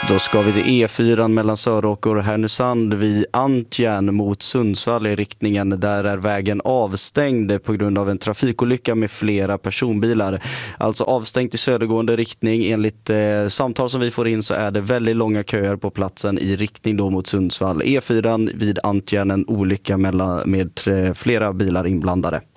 Då ska vi till E4 mellan Söråker och Härnösand vid Antjärn mot Sundsvall i riktningen. Där är vägen avstängd på grund av en trafikolycka med flera personbilar. Alltså avstängt i södergående riktning. Enligt samtal som vi får in så är det väldigt långa köer på platsen i riktning då mot Sundsvall. E4 vid Antjärn, en olycka med flera bilar inblandade.